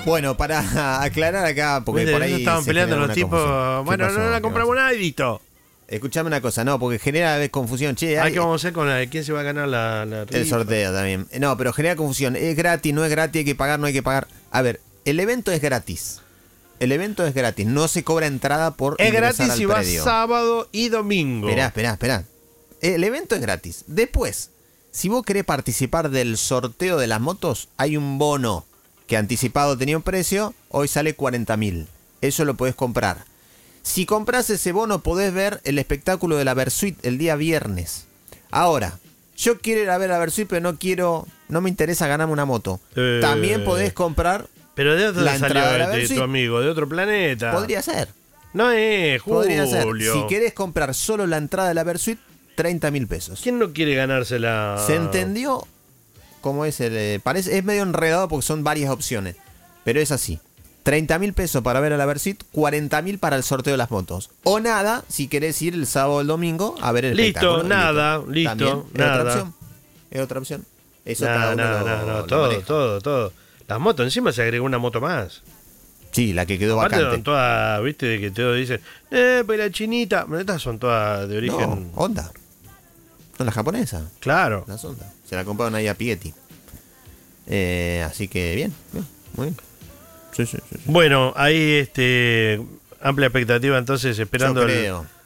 Bueno, para aclarar acá, porque ¿Viste? por ahí Estaban se peleando genera los una tipos. confusión. ¿Qué Bueno, pasó? no la ¿Qué compramos nada y listo. Escuchame una cosa, no, porque genera a veces confusión. Che, ¿Qué vamos a hacer con quién se va a ganar la el rifa? sorteo también. No, pero genera confusión. ¿Es gratis, no es gratis, hay que pagar, no hay que pagar? A ver, el evento es gratis. El evento es gratis, no se cobra entrada por Es ingresar gratis al si va predio. sábado y domingo. Esperá. El evento es gratis. Después, si vos querés participar del sorteo de las motos, hay un bono que anticipado tenía un precio, hoy sale 40.000. Eso lo podés comprar. Si compras ese bono podés ver el espectáculo de la Versuit el día viernes. Ahora, yo quiero ir a ver la Versuit, pero no me interesa ganarme una moto. También podés comprar Pero de dónde la entrada de la salió Versuit. tu amigo, de otro planeta. Podría ser. No es, Julio. Podría ser. Si querés comprar solo la entrada de la Versuit, 30.000 pesos. ¿Quién no quiere ganársela? ¿Se entendió cómo es es medio enredado porque son varias opciones, pero es así. 30.000 pesos para ver a la Versuit, 40.000 para el sorteo de las motos. O nada, si querés ir el sábado o el domingo a ver el espectáculo. Listo, También, nada. Es otra opción. Eso No, todo. Las motos, encima se agregó una moto más. Sí, la que quedó Aparte vacante. son todas, viste, de que todos dicen, pero la chinita. Estas son todas de origen. No, Honda. Son las japonesas. Claro. Las Honda. Se la compraron ahí a Pigetti. Así que bien, muy bien. Sí. Bueno, ahí amplia expectativa entonces esperando Yo creo.